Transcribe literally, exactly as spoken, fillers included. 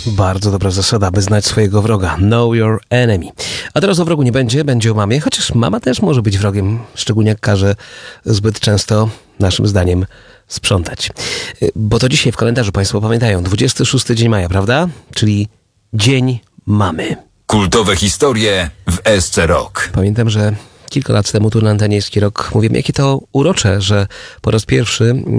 Bardzo dobra zasada, by znać swojego wroga. Know your enemy. A teraz o wrogu nie będzie, będzie o mamie, chociaż mama też może być wrogiem, szczególnie jak każe zbyt często, naszym zdaniem, sprzątać. Bo to dzisiaj w kalendarzu Państwo pamiętają, dwudziesty szósty dzień maja, prawda? Czyli Dzień Mamy. Kultowe historie w S C Rock. Pamiętam, że kilka lat temu tu na antenie Ski Rock mówiłem, jakie to urocze, że po raz pierwszy